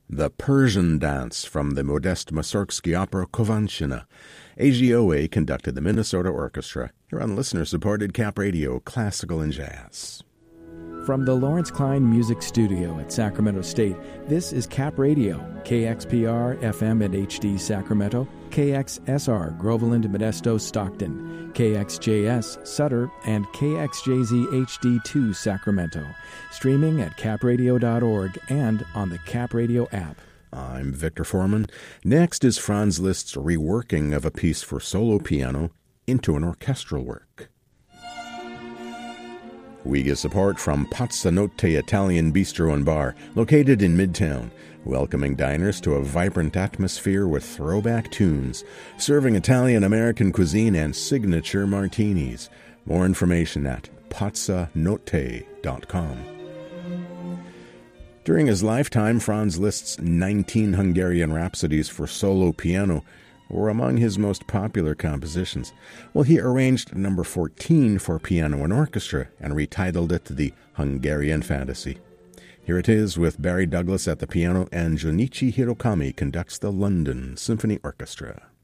The Persian Dance from the Modest Mussorgsky opera Kovanshina. AGOA conducted the Minnesota Orchestra. Here on listener-supported Cap Radio, Classical and Jazz. From the Lawrence Klein Music Studio at Sacramento State, this is Cap Radio, KXPR FM and HD Sacramento, KXSR Groveland, Modesto, Stockton, KXJS Sutter, and KXJZ HD2 Sacramento. Streaming at capradio.org and on the Cap Radio app. I'm Victor Foreman. Next is Franz Liszt's reworking of a piece for solo piano into an orchestral work. We get support from Pazza Notte Italian Bistro and Bar, located in Midtown, welcoming diners to a vibrant atmosphere with throwback tunes, serving Italian-American cuisine and signature martinis. More information at pazzanotte.com. During his lifetime, Franz Liszt's 19 Hungarian Rhapsodies for solo piano were among his most popular compositions. Well, he arranged number 14 for piano and orchestra and retitled it the Hungarian Fantasy. Here it is with Barry Douglas at the piano, and Junichi Hirokami conducts the London Symphony Orchestra.